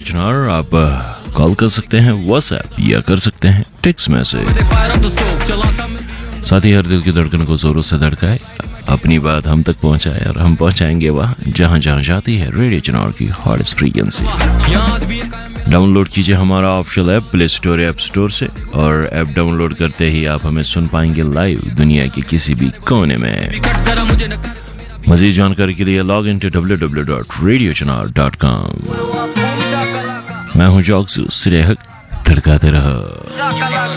चनार। आप कॉल कर सकते हैं, व्हाट्सएप या कर सकते हैं टेक्स्ट मैसेज। साथ ही हर दिल की धड़कन को जोरों से धड़काए, अपनी बात हम तक पहुंचाए और हम पहुंचाएंगे वहां जहां जहां जाती है रेडियो चनार की हॉटेस्ट फ्रीक्वेंसी। डाउनलोड कीजिए हमारा ऑफिशियल ऐप प्ले स्टोर या ऐप स्टोर से, और ऐप डाउनलोड करते ही आप हमें सुन पाएंगे लाइव दुनिया के किसी भी कोने में। मजीद जानकारी के लिए लॉग इन टू www.radiochanar.com। मैं हूं जॉक्सू, सिरे हक, धड़काते रहो।